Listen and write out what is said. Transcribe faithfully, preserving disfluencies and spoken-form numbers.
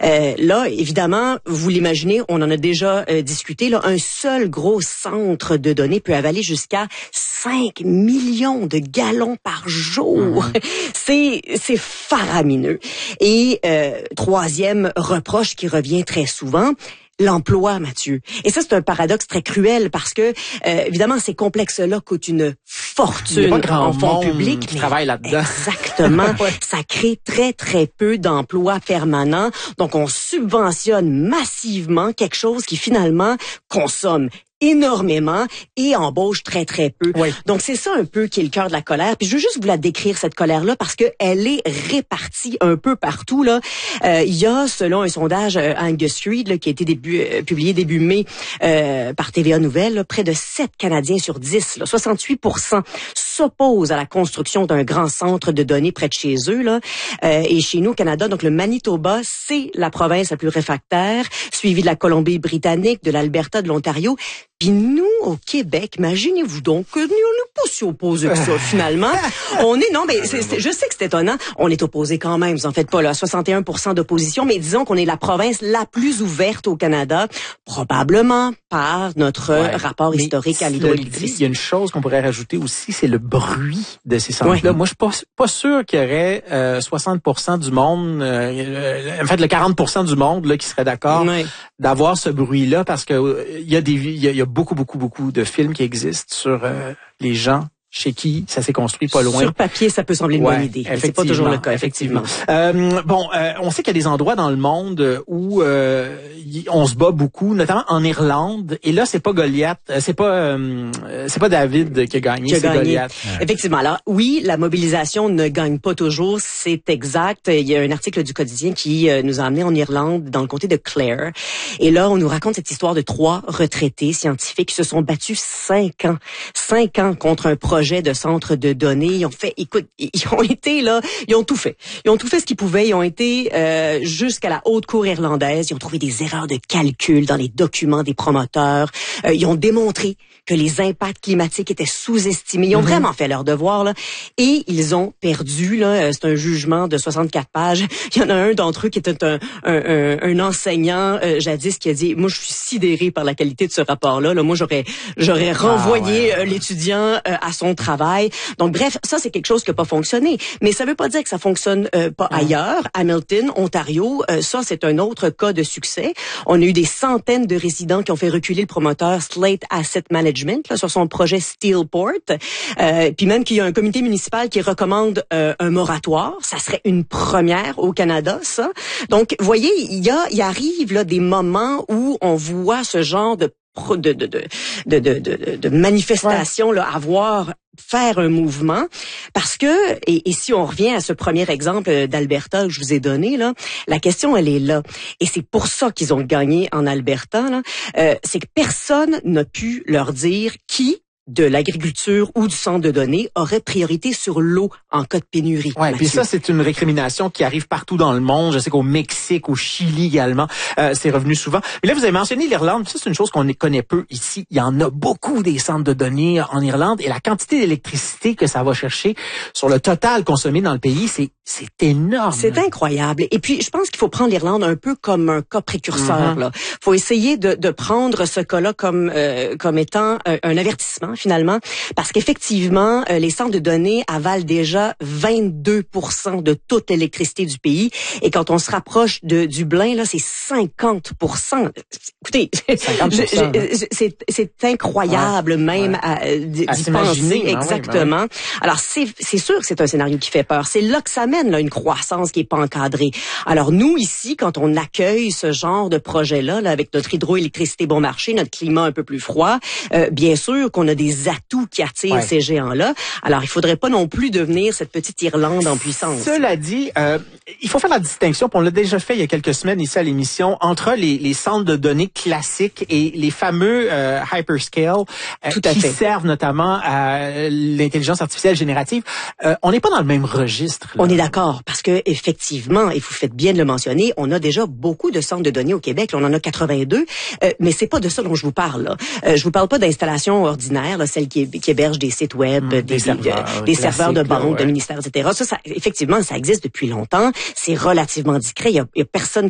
Euh, là, évidemment, vous l'imaginez, on en a déjà euh, discuté, là, un seul gros centre de données peut avaler jusqu'à cinq millions de gallons par jour. Mmh. C'est, c'est faramineux. Et euh, troisième reproche qui revient très souvent, l'emploi, Mathieu. Et ça, c'est un paradoxe très cruel parce que, euh, évidemment, ces complexes-là coûtent une fortune en fonds publics. Qui travaille là-dedans. Exactement. Ouais. Ça crée très, très peu d'emplois permanents. Donc, on subventionne massivement quelque chose qui, finalement, consomme énormément et embauche très, très peu. Oui. Donc, c'est ça un peu qui est le cœur de la colère. Puis, je veux juste vous la décrire, cette colère-là, parce que elle est répartie un peu partout, là. Euh, il y a, selon un sondage euh, Angus Reid, là, qui a été début, euh, publié début mai euh, par T V A Nouvelles, là, près de sept Canadiens sur dix, là, soixante-huit pour cent s'opposent à la construction d'un grand centre de données près de chez eux, là. Euh, et chez nous, au Canada, donc le Manitoba, c'est la province la plus réfractaire, suivie de la Colombie-Britannique, de l'Alberta, de l'Ontario. Puis nous, au Québec, imaginez-vous donc que nous, on n'est pas si opposés que ça, finalement. On est, non, mais c'est, c'est, je sais que c'est étonnant. On est opposés quand même, vous en faites pas, là, soixante et un pour cent d'opposition, mais disons qu'on est la province la plus ouverte au Canada, probablement par notre ouais, rapport historique à l'hydroélectricité. Il y a une chose qu'on pourrait rajouter aussi, c'est le bruit de ces centres-là. Ouais. Moi, je suis pas, pas sûr qu'il y aurait euh, soixante pour cent du monde, euh, en fait, le quarante pour cent du monde là qui serait d'accord ouais. d'avoir ce bruit-là, parce que euh, il y a des, il y a, il y a beaucoup, beaucoup, beaucoup de films qui existent sur euh, les gens chez qui ça s'est construit pas loin. Sur papier, ça peut sembler une ouais, bonne idée, mais c'est pas toujours le cas, effectivement. Euh, bon, euh, on sait qu'il y a des endroits dans le monde où euh, on se bat beaucoup, notamment en Irlande. Et là, c'est pas Goliath, c'est pas euh, c'est pas David qui a gagné, qui a c'est gagné. Goliath. Ouais. Effectivement. Alors oui, la mobilisation ne gagne pas toujours, c'est exact. Il y a un article du quotidien qui euh, nous a amené en Irlande, dans le comté de Clare. Et là, on nous raconte cette histoire de trois retraités scientifiques qui se sont battus cinq ans, cinq ans contre un projet de centre de données. Ils ont fait, écoute, ils ont été là, ils ont tout fait. Ils ont tout fait ce qu'ils pouvaient. Ils ont été euh, jusqu'à la haute cour irlandaise. Ils ont trouvé des erreurs de calcul dans les documents des promoteurs. Euh, ils ont démontré que les impacts climatiques étaient sous-estimés. Ils ont mm-hmm. vraiment fait leur devoir, là. Et ils ont perdu, là. C'est un jugement de soixante-quatre pages. Il y en a un d'entre eux qui était un, un, un, un enseignant euh, jadis qui a dit, moi, je suis sidéré par la qualité de ce rapport-là. Là, moi, j'aurais, j'aurais renvoyé ah, ouais. euh, l'étudiant euh, à son travail. Donc, bref, ça, c'est quelque chose qui n'a pas fonctionné. Mais ça veut pas dire que ça fonctionne euh, pas mm. ailleurs. Hamilton, Ontario, euh, ça, c'est un autre cas de succès. On a eu des centaines de résidents qui ont fait reculer le promoteur Slate Asset Management là, sur son projet Steelport. Euh, puis même qu'il y a un comité municipal qui recommande euh, un moratoire. Ça serait une première au Canada, ça. Donc, vous voyez, il y a, il arrive là des moments où on voit ce genre de de de de de de, de, de manifestation ouais. là, avoir faire un mouvement, parce que et, et si on revient à ce premier exemple d'Alberta que je vous ai donné là, la question elle est là, et c'est pour ça qu'ils ont gagné en Alberta là, euh, c'est que personne n'a pu leur dire qui de l'agriculture ou du centre de données aurait priorité sur l'eau en cas de pénurie. Ouais, puis ça c'est une récrimination qui arrive partout dans le monde. Je sais qu'au Mexique, au Chili également, euh, c'est revenu souvent. Mais là vous avez mentionné l'Irlande, ça c'est une chose qu'on connaît peu ici. Il y en a beaucoup des centres de données en Irlande, et la quantité d'électricité que ça va chercher sur le total consommé dans le pays, c'est c'est énorme. C'est incroyable. Et puis je pense qu'il faut prendre l'Irlande un peu comme un cas précurseur. Mm-hmm. Là, faut essayer de, de prendre ce cas-là comme euh, comme étant un, un avertissement finalement, parce qu'effectivement, euh, les centres de données avalent déjà vingt-deux pour cent de toute l'électricité du pays, et quand on se rapproche de Dublin, là, c'est cinquante pour cent. Écoutez, cinquante pour cent, je, je, c'est, c'est incroyable ouais, même ouais. à, d'y à penser. Exactement. Ah ouais, ouais. Alors, c'est, c'est sûr que c'est un scénario qui fait peur. C'est là que ça mène là, une croissance qui est pas encadrée. Alors, nous, ici, quand on accueille ce genre de projet-là, là, avec notre hydroélectricité bon marché, notre climat un peu plus froid, euh, bien sûr qu'on a des atouts qui attirent ouais. ces géants-là. Alors, il faudrait pas non plus devenir cette petite Irlande en puissance. Cela dit, euh, il faut faire la distinction, puis on l'a déjà fait il y a quelques semaines ici à l'émission, entre les, les centres de données classiques et les fameux euh, hyperscale euh, Tout à qui fait. servent notamment à l'intelligence artificielle générative. Euh, on n'est pas dans le même registre. Là. On est d'accord, parce que effectivement, et vous faites bien de le mentionner, on a déjà beaucoup de centres de données au Québec. Là, on en a quatre-vingt-deux, euh, mais c'est pas de ça dont je vous parle. Là. Euh, je vous parle pas d'installations ordinaires, là, celles qui, qui hébergent des sites web, mmh, des, des serveurs, des, des serveurs de banque, ouais. de ministères, et cetera. Ça, ça, effectivement, ça existe depuis longtemps. C'est relativement discret. Il y a, il y a personne